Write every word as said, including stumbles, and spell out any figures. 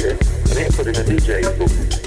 it and then put it in a D J's book.